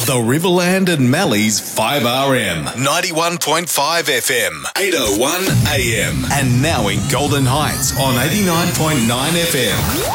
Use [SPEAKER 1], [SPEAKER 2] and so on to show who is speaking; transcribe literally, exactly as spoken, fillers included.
[SPEAKER 1] The Riverland and Mallee's five R M, ninety-one point five F M, eight oh one A M, and now in Golden Heights on eighty-nine point nine F M.